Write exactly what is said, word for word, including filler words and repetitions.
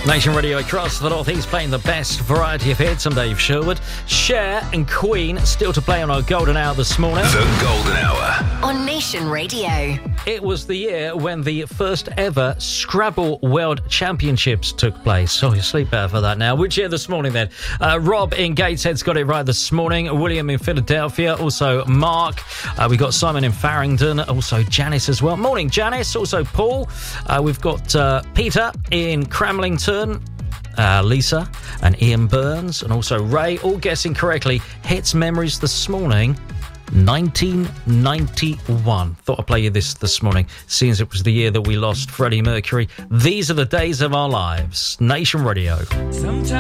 Nation Radio across the North East playing the best variety of hits. I'm Dave Sherwood. Cher and Queen still to play on our Golden Hour this morning. The Golden Hour. On Nation Radio. It was the year when the first ever Scrabble World Championships took place. Oh, you sleep better for that now. Which year this morning then? Uh, Rob in Gateshead's got it right this morning. William in Philadelphia. Also Mark. Uh, we got Simon in Farringdon. Also Janice as well. Morning, Janice. Also Paul. Uh, we've got uh, Peter in Cramlington. Uh, Lisa and Ian Burns and also Ray, all guessing correctly. Hits memories this morning, nineteen ninety-one. Thought I'd play you this this morning, seeing as it was the year that we lost Freddie Mercury. These are the days of our lives. Nation Radio. Sometimes